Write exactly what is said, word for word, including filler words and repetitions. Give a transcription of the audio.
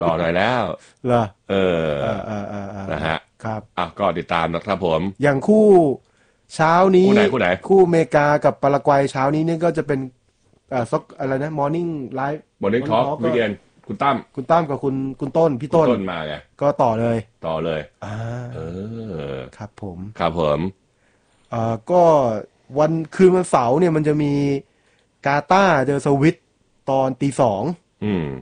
ต่อหน่อยแล้วเหรอเออเออเออเออเออนะฮะครับอ่ะก็ติดตามนะครับผมอย่างคู่เช้านี้คู่ไหนคู่ไหนคู่อเมริกากับปารากวัยเช้านี้เนี่ยก็จะเป็นเอ่อซอกอะไรนะมอร์นิ่งไลฟ์บนเน็กมอร์ท็อกนิ่งทอล์กก็วิกเอนคุณตั้มคุณตั้มกับคุณคุณต้นพี่คุณต้นต้นมาไงก็ต่อเลยต่อเลยอ่าเออครับผมครับผมเอ่อก็วันคืนวันเสาร์เนี่ยมันจะมีกาตาร์เจอสวิตตอนตีสองอืม